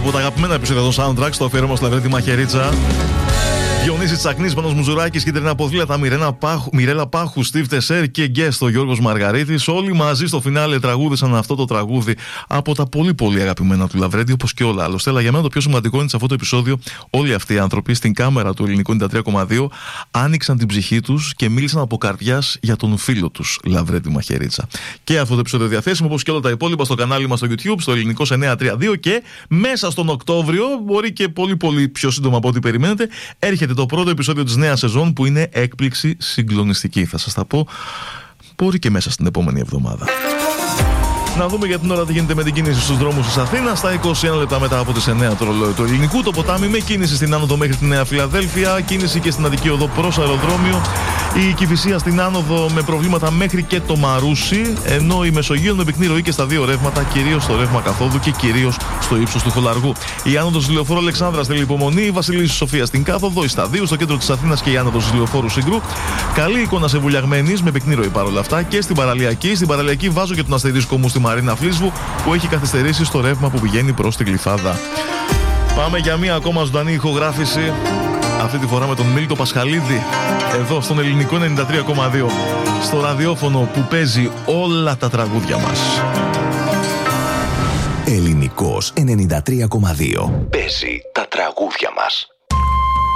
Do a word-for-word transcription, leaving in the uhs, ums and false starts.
Από τα αγαπημένα επεισόδια των soundtracks, το αφιέρωμα στο Λαβρέντη Μαχαιρίτσα. Διονύση Τσακνής, Πάνος Μουζουράκης, Κίτρινα Ποδήλατα, Μιρέλα Πάχου, Στίβ Τεσέρ και γκέστ ο Γιώργος Μαργαρίτης. Όλοι μαζί στο φινάλε τραγούδισαν αυτό το τραγούδι από τα πολύ πολύ αγαπημένα του Λαβρέντη, όπως και όλα άλλωστε. Αλλά για μένα το πιο σημαντικό είναι σε αυτό το επεισόδιο όλοι αυτοί οι άνθρωποι στην κάμερα του Ελληνικού ενενήντα τρία κόμμα δύο άνοιξαν την ψυχή τους και μίλησαν από καρδιάς για τον φίλο τους Λαβρέντη Μαχαιρίτσα. Και αυτό το επεισόδιο διαθέσιμο, όπως και όλα τα υπόλοιπα, στο κανάλι μας στο YouTube, στο Ελληνικός εννιακόσια τριάντα δύο. Και μέσα στον Οκτώβριο, μπορεί και πολύ πολύ πιο σύντομα από ό,τι περιμένετε, έρχεται το πρώτο επεισόδιο της νέας σεζόν που είναι έκπληξη συγκλονιστική. Θα σας τα πω, μπορεί και μέσα στην επόμενη εβδομάδα. Να δούμε για την ώρα τι γίνεται με την κίνηση στους δρόμους της Αθήνας. Στα είκοσι ένα λεπτά μετά από τις εννιά το ρολόι του Ελληνικού. Το ποτάμι με κίνηση στην άνοδο μέχρι τη Νέα Φιλαδέλφια. Κίνηση και στην Αττική Οδό προς αεροδρόμιο. Η Κηφισία στην άνοδο με προβλήματα μέχρι και το Μαρούσι. Ενώ η Μεσογείο με πυκνή ροή και στα δύο ρεύματα, κυρίως στο ρεύμα καθόδου και κυρίως στο ύψος του Χολαργού. Η άνοδος της Λεωφόρου Αλεξάνδρας θέλει υπομονή. Η Βασιλίσσου Σοφία στην κάθοδο. Η Σταδίου στο κέντρο της Αθήνας και η άνοδος της Λεωφόρου Σύγκρου. Καλή εικόνα σε Βουλιαγμένης με πυκνή ροή παρόλα αυτά. Και στην Παραλιακή. Στην Παραλιακή βάζω και τον αστερίσκο μου στη Μαρίνα Φλίσβου που έχει καθυστερήσει στο ρεύμα που πηγαίνει προς τη Γλυφάδα. Πάμε για μία ακόμα ζωντανή ηχογράφηση. Αυτή τη φορά με τον Μίλτο Πασχαλίδη. Εδώ στον Ελληνικό ενενήντα τρία κόμμα δύο. Στο ραδιόφωνο που παίζει όλα τα τραγούδια μας. Ελληνικός ενενήντα τρία κόμμα δύο. Παίζει τα τραγούδια μας.